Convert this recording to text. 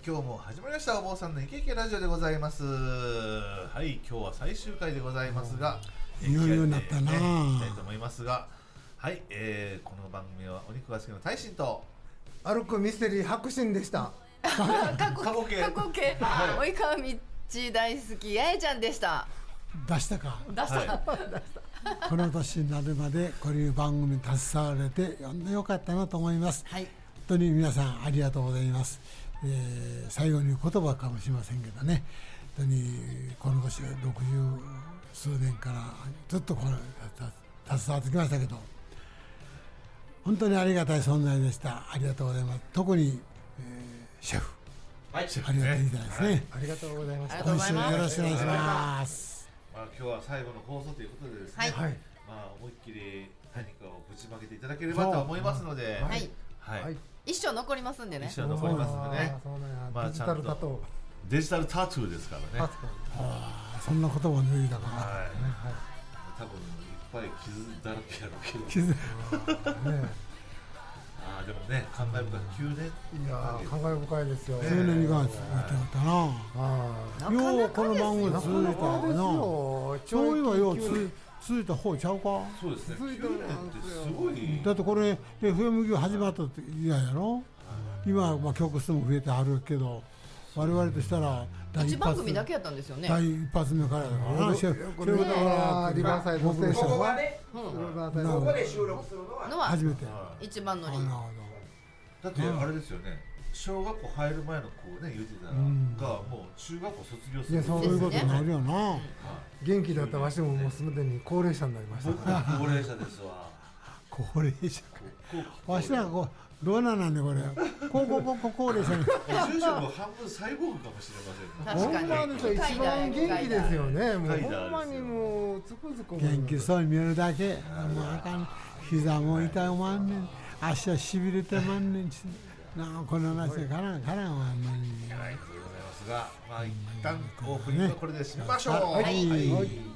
今日も始まりましたお坊さんのイケイケラジオでございます。はい、今日は最終回でございますが、 いよいよになったな、 いきたいと思いますが、はい、この番組はお肉が好きの大臣と歩くミステリー白真でした。 過去形、 及川みち大好きやえちゃんでした。 出したか出した、 この年になるまでこういう番組に携われて呼んでよかったなと思います。 はい、 本当に皆さんありがとうございます。最後に言葉かもしれませんけどね、本当にこの年60数年からずっとこの携わってきましたけど、本当にありがたい存在でした。ありがとうございます。特に、シェフ、 はい、 ありがとうございますね。 ありがとうございました。 今週よろしくお願いします。 まあ、今日は最後の放送ということでですね、 はい、 はい、 まあ、思いっきり何かをぶちまけていただければと思いますので、 はい、 はいはい、 一生残りますんでね。 一生残りますのでね、 そうなんや、 まあデジタルだと、 デジタルタトゥーですからね、 そんな言葉を脱いだかはい、 は多分いっぱい傷だらけやろうけど、 ら気づね、 あでもね、感慨深い9年いやー感慨深いですよ。 9年に関して言っておったな。 はようこの番組い、なか続いなかですたよな。 よ。 そういえばよう懲役続いた方ちゃうか。 そうですね、 続いてる 9年ってすごい、 だってこれ FM 業始まったって嫌やろ。今はまあ曲数も増えてはるけど、我々としたら一番組だけやったんですよね。 第一発目からだからな。シェフこれはリバーサイドステーションはここがね、 リバーサイドここで収録するのはのは初めて。 一番乗り。 なるほだってあれですよね、小学校入る前の子ね、言ってたら、 んがもう中学校卒業するいやど。そういうことになるよな。 元気だったわしももうすでに高齢者になりました。 僕も高齢者ですわ。 高齢者。 こわしらこうどうなんねこれ。高齢者に。 住所も半分サイボーグかもしれませんね。 確かにほんまですよ、一番元気ですよね。もうカイダーですよほんまにもうつくづく思い元ます。 気そうに見えるだけ。もうあかん。膝も痛まんねん。足はしびれてまんねん。なあこの話でからんはあんまり。 はい、ということでございますが、まあ一旦オープニングはこれで締めましょう。 はいはい